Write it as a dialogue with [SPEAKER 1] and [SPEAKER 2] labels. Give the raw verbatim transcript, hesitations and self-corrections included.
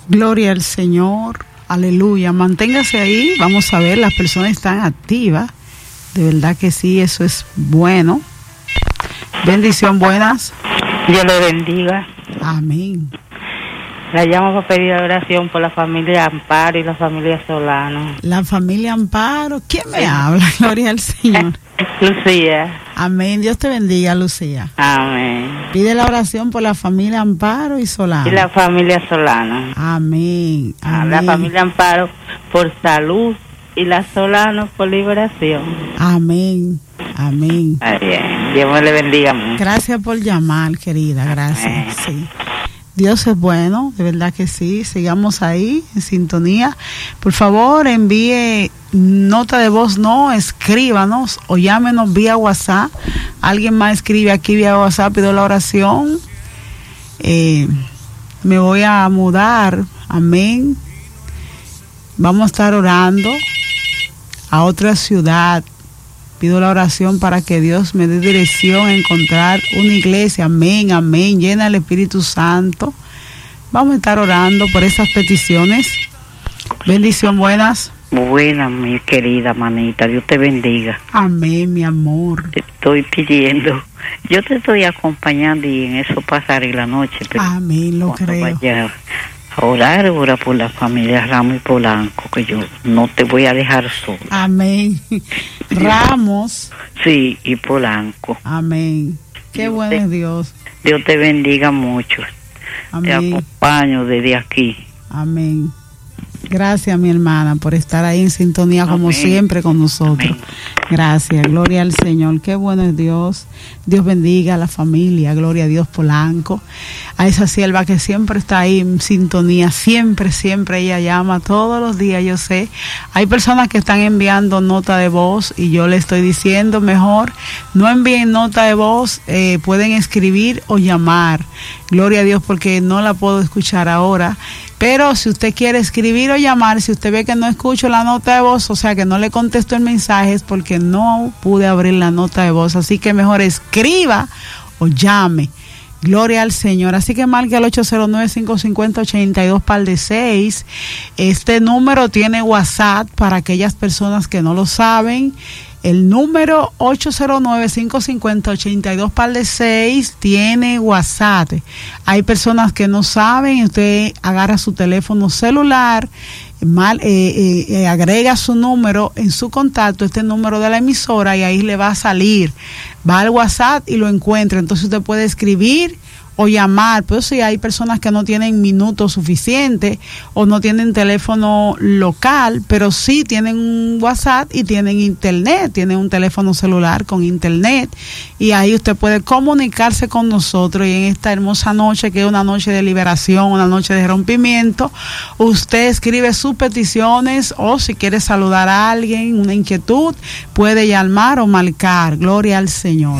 [SPEAKER 1] Gloria al Señor. Aleluya. Manténgase ahí. Vamos a ver, las personas están activas. De verdad que sí, eso es bueno. Bendición, buenas.
[SPEAKER 2] Dios le bendiga.
[SPEAKER 1] Amén.
[SPEAKER 2] La llamo para pedir oración por la familia Amparo y la familia Solano.
[SPEAKER 1] La familia Amparo. ¿Quién me habla? Gloria al Señor.
[SPEAKER 2] Lucía.
[SPEAKER 1] Amén. Dios te bendiga, Lucía.
[SPEAKER 2] Amén.
[SPEAKER 1] Pide la oración por la familia Amparo y Solano.
[SPEAKER 2] Y la familia Solano.
[SPEAKER 1] Amén. Amén.
[SPEAKER 2] La familia Amparo por salud y la Solano por liberación.
[SPEAKER 1] Amén. Amén.
[SPEAKER 2] Bien. Dios le bendiga mucho.
[SPEAKER 1] Gracias por llamar, querida. Gracias.
[SPEAKER 2] Amén.
[SPEAKER 1] Sí. Dios es bueno, de verdad que sí. Sigamos ahí en sintonía. Por favor, envíe nota de voz, no, escríbanos o llámenos vía WhatsApp. Alguien más escribe aquí vía WhatsApp, pido la oración. Eh, me voy a mudar, amén. Vamos a estar orando a otra ciudad. Pido la oración para que Dios me dé dirección a encontrar una iglesia. Amén, amén. Llena el Espíritu Santo. Vamos a estar orando por esas peticiones. Bendición, buenas.
[SPEAKER 3] Buenas, mi querida manita. Dios te bendiga.
[SPEAKER 1] Amén, mi amor.
[SPEAKER 3] Te estoy pidiendo. Yo te estoy acompañando y en eso pasaré la noche. Pero
[SPEAKER 1] amén, lo creo.
[SPEAKER 3] Vaya a orar, ora por la familia Ramos y Polanco, que yo no te voy a dejar solo.
[SPEAKER 1] Amén. Ramos.
[SPEAKER 3] Sí, y Polanco.
[SPEAKER 1] Amén. Qué
[SPEAKER 3] Dios
[SPEAKER 1] bueno
[SPEAKER 3] te,
[SPEAKER 1] es Dios.
[SPEAKER 3] Dios te bendiga mucho.
[SPEAKER 1] Amén.
[SPEAKER 3] Te acompaño desde aquí.
[SPEAKER 1] Amén. Gracias, mi hermana, por estar ahí en sintonía, amén, como siempre con nosotros. Amén. Gracias, gloria al Señor. Qué bueno es Dios. Dios bendiga a la familia, gloria a Dios Polanco. A esa sierva que siempre está ahí en sintonía, siempre, siempre ella llama todos los días, yo sé. Hay personas que están enviando nota de voz y yo le estoy diciendo mejor, no envíen nota de voz, eh, pueden escribir o llamar. Gloria a Dios, porque no la puedo escuchar ahora. Pero si usted quiere escribir o llamar, si usted ve que no escucho la nota de voz, o sea que no le contesto el mensaje, es porque no pude abrir la nota de voz. Así que mejor escriba o llame. Gloria al Señor. Así que marque al ocho cero nueve, cinco cinco cero, ocho dos par de seis. Este número tiene WhatsApp para aquellas personas que no lo saben. El número ocho cero nueve, cinco cinco cero, ocho dos par de seis tiene WhatsApp. Hay personas que no saben, usted agarra su teléfono celular, mal, eh, eh, agrega su número en su contacto, este número de la emisora, y ahí le va a salir. Va al WhatsApp y lo encuentra. Entonces usted puede escribir o llamar, pero si hay personas que no tienen minutos suficientes o no tienen teléfono local, pero sí tienen un WhatsApp y tienen internet, tienen un teléfono celular con internet, y ahí usted puede comunicarse con nosotros. Y en esta hermosa noche, que es una noche de liberación, una noche de rompimiento, usted escribe sus peticiones, o si quiere saludar a alguien, una inquietud, puede llamar o marcar. Gloria al Señor.